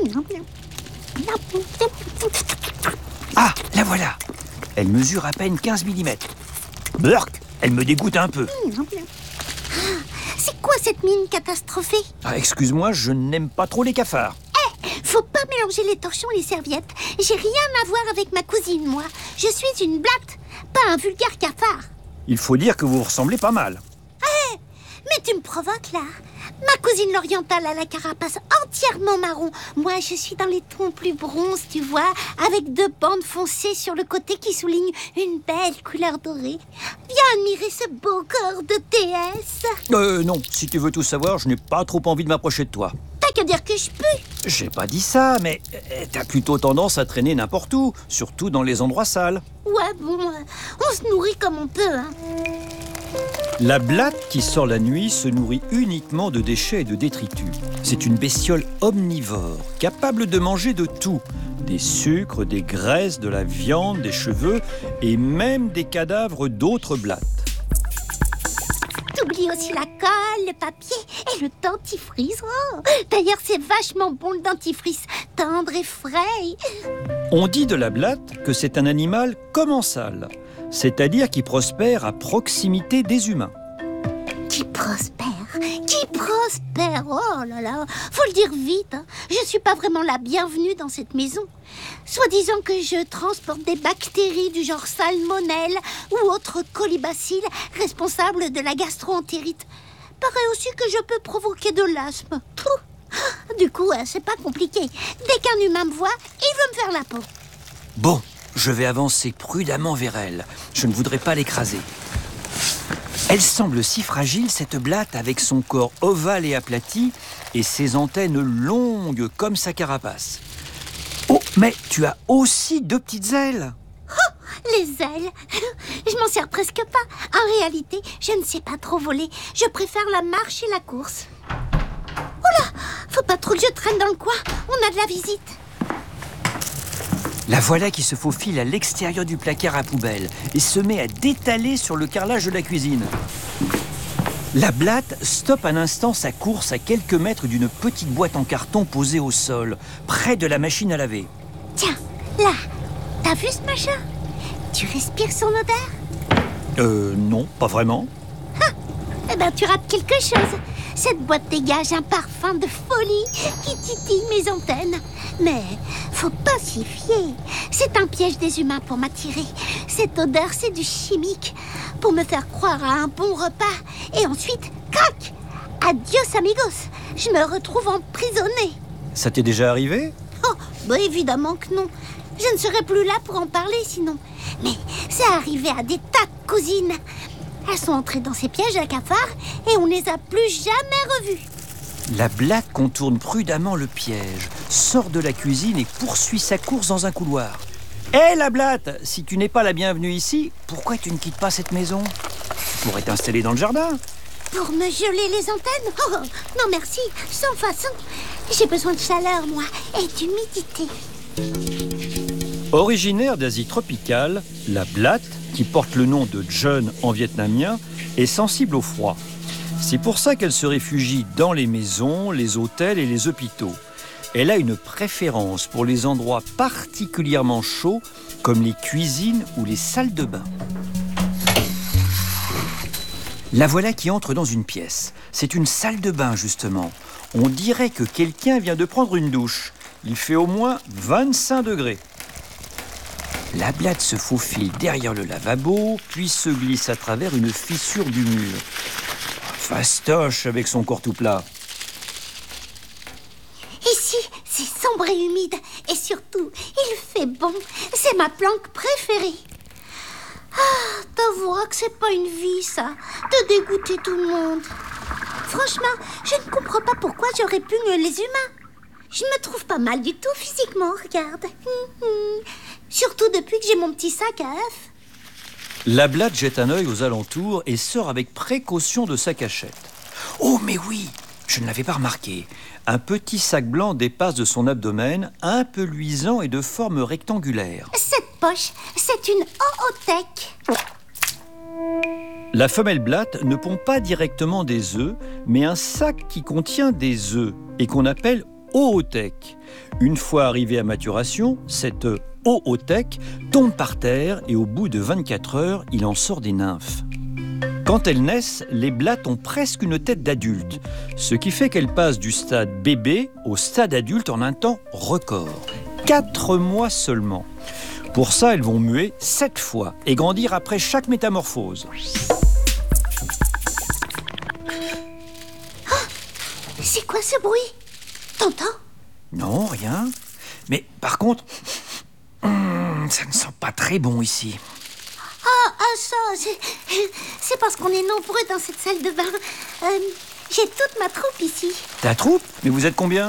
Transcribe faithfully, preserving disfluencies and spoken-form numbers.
Ah, la voilà. Elle mesure à peine quinze millimètres. Burk, elle me dégoûte un peu. C'est quoi cette mine catastrophée? Ah, excuse-moi, je n'aime pas trop les cafards. Faut pas mélanger les torchons et les serviettes. J'ai rien à voir avec ma cousine, moi. Je suis une blatte, pas un vulgaire cafard. Il faut dire que vous ressemblez pas mal. Mais tu me provoques, là. Ma cousine l'orientale a la carapace entièrement marron. Moi, je suis dans les tons plus bronzes, tu vois, avec deux bandes foncées sur le côté qui soulignent une belle couleur dorée. Viens admirer ce beau corps de déesse. Euh, non, si tu veux tout savoir, je n'ai pas trop envie de m'approcher de toi. T'as qu'à dire que je pue. J'ai pas dit ça, mais euh, t'as plutôt tendance à traîner n'importe où, surtout dans les endroits sales. Ouais, bon, euh, on se nourrit comme on peut, hein. La blatte qui sort la nuit se nourrit uniquement de déchets et de détritus. C'est une bestiole omnivore, capable de manger de tout. Des sucres, des graisses, de la viande, des cheveux et même des cadavres d'autres blattes. T'oublies aussi la colle, le papier et le dentifrice. Oh, d'ailleurs, c'est vachement bon le dentifrice, tendre et frais. On dit de la blatte que c'est un animal commensal, c'est-à-dire qui prospère à proximité des humains. Qui prospère, qui prospère. Oh là là, faut le dire vite, hein. Je suis pas vraiment la bienvenue dans cette maison. Soi-disant que je transporte des bactéries du genre salmonelle ou autres colibacilles responsables de la gastro-entérite. Paraît aussi que je peux provoquer de l'asthme. Pouh. Du coup, c'est pas compliqué. Dès qu'un humain me voit, il veut me faire la peau. Bon, je vais avancer prudemment vers elle. Je ne voudrais pas l'écraser. Elle semble si fragile, cette blatte, avec son corps ovale et aplati et ses antennes longues comme sa carapace. Oh, mais tu as aussi deux petites ailes. Oh, les ailes. Je m'en sers presque pas. En réalité, je ne sais pas trop voler. Je préfère la marche et la course. Oh là, faut pas trop que je traîne dans le coin. On a de la visite. La voilà qui se faufile à l'extérieur du placard à poubelle et se met à détaler sur le carrelage de la cuisine. La blatte stoppe un instant sa course à quelques mètres d'une petite boîte en carton posée au sol, près de la machine à laver. Tiens, là, t'as vu ce machin? Tu respires son odeur? Euh, non, pas vraiment. Ah, eh ben tu rates quelque chose. Cette boîte dégage un parfum de folie qui titille mes antennes. Mais faut pas s'y fier. C'est un piège des humains pour m'attirer. Cette odeur, c'est du chimique. Pour me faire croire à un bon repas. Et ensuite, crac! Adios amigos. Je me retrouve emprisonnée. Ça t'est déjà arrivé? Oh, bah évidemment que non. Je ne serais plus là pour en parler sinon. Mais c'est arrivé à des tas de cousines. Elles sont entrées dans ces pièges à cafards et on les a plus jamais revues. La blatte contourne prudemment le piège, sort de la cuisine et poursuit sa course dans un couloir. Hé hey, la blatte, si tu n'es pas la bienvenue ici, pourquoi tu ne quittes pas cette maison? Tu pourrais t'installer dans le jardin. Pour me geler les antennes? Oh, non merci, sans façon. J'ai besoin de chaleur, moi, et d'humidité. Originaire d'Asie tropicale, la blatte, qui porte le nom de Jeune en vietnamien, est sensible au froid. C'est pour ça qu'elle se réfugie dans les maisons, les hôtels et les hôpitaux. Elle a une préférence pour les endroits particulièrement chauds, comme les cuisines ou les salles de bain. La voilà qui entre dans une pièce. C'est une salle de bain, justement. On dirait que quelqu'un vient de prendre une douche. Il fait au moins vingt-cinq degrés. La blatte se faufile derrière le lavabo, puis se glisse à travers une fissure du mur. Fastoche avec son corps tout plat. Ici, c'est sombre et humide. Et surtout, il fait bon. C'est ma planque préférée. Ah, t'avoueras que c'est pas une vie, ça, de dégoûter tout le monde. Franchement, je ne comprends pas pourquoi je répugne les humains. Je me trouve pas mal du tout physiquement, regarde. Hum, hum. Surtout depuis que j'ai mon petit sac à œufs. La blatte jette un œil aux alentours et sort avec précaution de sa cachette. Oh, mais oui, je ne l'avais pas remarqué. Un petit sac blanc dépasse de son abdomen, un peu luisant et de forme rectangulaire. Cette poche, c'est une oothèque. La femelle blatte ne pond pas directement des œufs, mais un sac qui contient des œufs et qu'on appelle oothèque. Une fois arrivé à maturation, cette oothèque tombe par terre et au bout de vingt-quatre heures, il en sort des nymphes. Quand elles naissent, les blattes ont presque une tête d'adulte, ce qui fait qu'elles passent du stade bébé au stade adulte en un temps record. Quatre mois seulement. Pour ça, elles vont muer sept fois et grandir après chaque métamorphose. Oh, c'est quoi ce bruit? T'entends? Non, rien. Mais par contre, hum, ça ne sent pas très bon ici. Ah, ah ça, c'est, c'est parce qu'on est nombreux dans cette salle de bain. Euh, j'ai toute ma troupe ici. Ta troupe? Mais vous êtes combien?